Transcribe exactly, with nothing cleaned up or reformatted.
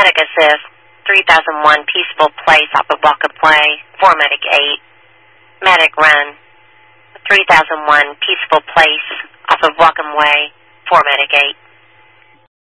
Medic Assist, three thousand one Peaceful Place off of Walker Way, four Medic eight. Medic Run, three thousand one Peaceful Place off of Walkham Way, four Medic eight.